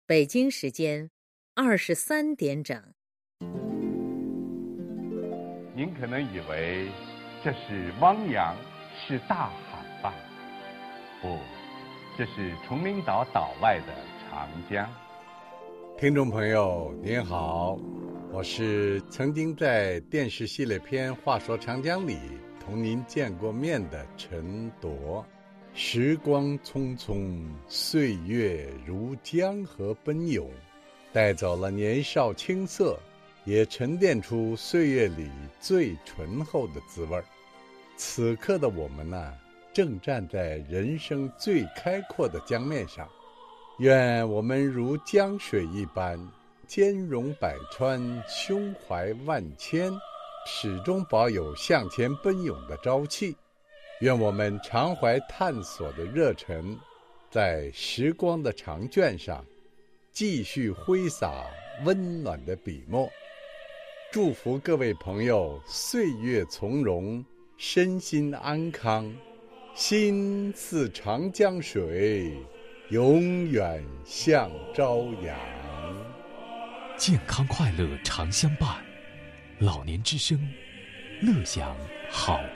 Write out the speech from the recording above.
北京时间23点整。 您可能以为这是汪洋，是大海吧？不，这是崇明岛岛外的长江。 听众朋友您好，我是曾经在电视系列片《话说长江》里同您见过面的陈铎。时光匆匆，岁月如江河奔涌，带走了年少青涩，也沉淀出岁月里最醇厚的滋味。此刻的我们呢，正站在人生最开阔的江面上，愿我们如江水一般，兼容百川，胸怀万千，始终保有向前奔涌的朝气。愿我们常怀探索的热忱，在时光的长卷上继续挥洒温暖的笔墨。祝福各位朋友岁月从容，身心安康，心似长江水，永远向朝阳。 健康快乐常相伴，老年之声，乐享好